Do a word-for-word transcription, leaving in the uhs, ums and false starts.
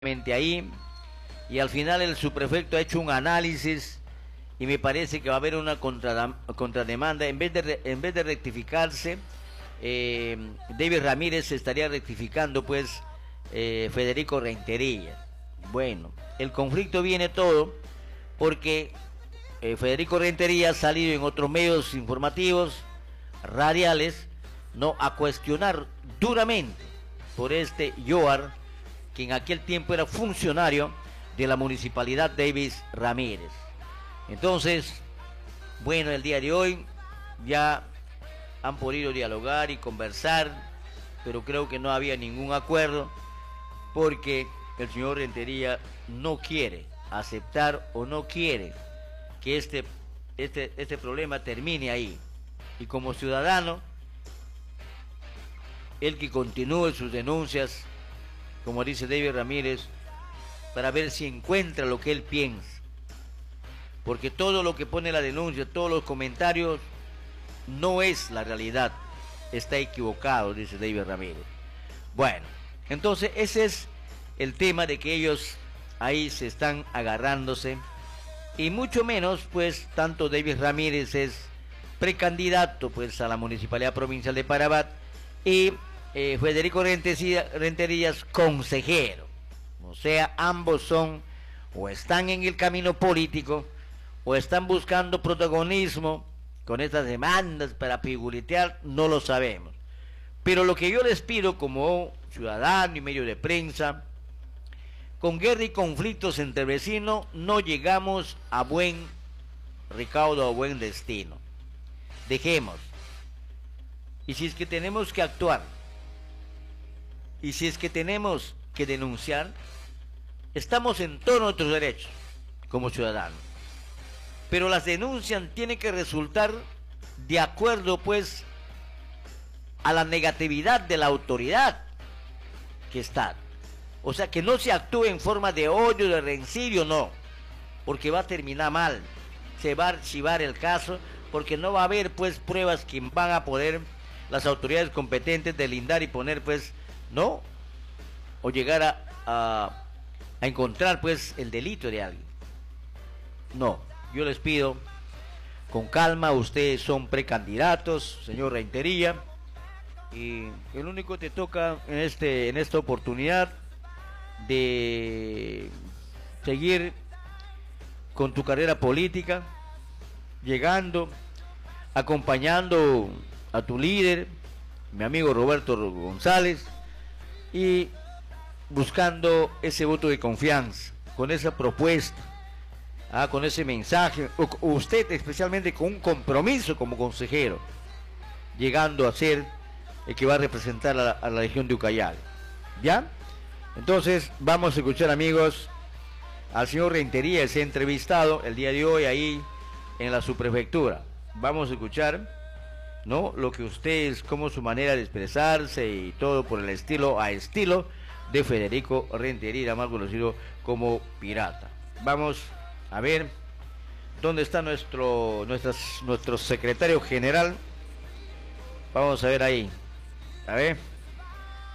ahí, y al final el subprefecto ha hecho un análisis y me parece que va a haber una contra, contrademanda. En vez de, en vez de rectificarse, eh, David Ramírez estaría rectificando pues eh, Federico Rentería. Bueno, el conflicto viene todo porque eh, Federico Rentería ha salido en otros medios informativos, radiales, no a cuestionar duramente por este Yoar, que en aquel tiempo era funcionario de la municipalidad David Ramírez. Entonces, bueno, el día de hoy ya han podido dialogar y conversar, pero creo que no había ningún acuerdo porque el señor Rentería no quiere aceptar o no quiere que este, este, este problema termine ahí. Y como ciudadano, el que continúe sus denuncias, como dice David Ramírez, para ver si encuentra lo que él piensa. Porque todo lo que pone la denuncia, todos los comentarios, no es la realidad. Está equivocado, dice David Ramírez. Bueno, entonces ese es el tema de que ellos ahí se están agarrándose. Y mucho menos, pues, tanto David Ramírez es precandidato, pues, a la Municipalidad Provincial de Parabat y Eh, Federico Renterías consejero. O sea, ambos son o están en el camino político o están buscando protagonismo con estas demandas para piguletear, no lo sabemos. Pero lo que yo les pido como ciudadano y medio de prensa, con guerra y conflictos entre vecinos no llegamos a buen recaudo, a buen destino. Dejemos. Y si es que tenemos que actuar, y si es que tenemos que denunciar, estamos en todos nuestros derechos como ciudadanos. Pero las denuncias tienen que resultar de acuerdo pues a la negatividad de la autoridad que está. O sea, que no se actúe en forma de odio, de rencillo, no. Porque va a terminar mal. Se va a archivar el caso porque no va a haber pues pruebas que van a poder las autoridades competentes delindar y poner pues ¿no? O llegar a, a, a encontrar pues el delito de alguien. No, yo les pido con calma, ustedes son precandidatos, señor Rentería, y el único que te toca en este en esta oportunidad de seguir con tu carrera política, llegando, acompañando a tu líder, mi amigo Roberto González, y buscando ese voto de confianza, con esa propuesta, ah, con ese mensaje, o, o usted especialmente con un compromiso como consejero, llegando a ser el que va a representar a la, a la región de Ucayali. ¿Ya? Entonces vamos a escuchar, amigos, al señor Rentería, ese entrevistado el día de hoy ahí en la subprefectura. Vamos a escuchar, ¿no? Lo que ustedes, como su manera de expresarse y todo por el estilo a estilo de Federico Rentería, más conocido como Pirata. Vamos a ver dónde está nuestro nuestras, nuestro secretario general. Vamos a ver ahí. A ver.